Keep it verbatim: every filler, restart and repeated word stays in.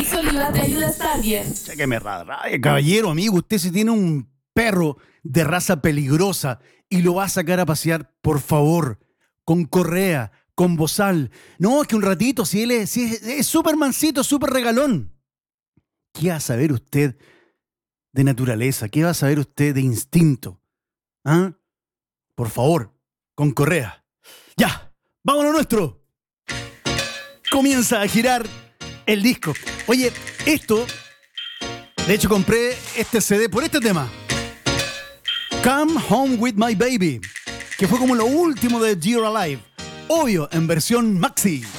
Alex Oliva te ayuda a estar bien. Chéqueme, raya, caballero, amigo, usted si tiene un perro de raza peligrosa y lo va a sacar a pasear, por favor, con correa, con bozal. No, es que un ratito, si él es si es súper mansito, súper regalón. ¿Qué va a saber usted de naturaleza? ¿Qué va a saber usted de instinto? ¿Ah? Por favor, con correa. Ya, vámonos nuestro. Comienza a girar el disco. Oye, esto, de hecho compré este C D por este tema. Come Home With My Baby, que fue como lo último de Dear Alive. Obvio, en versión maxi.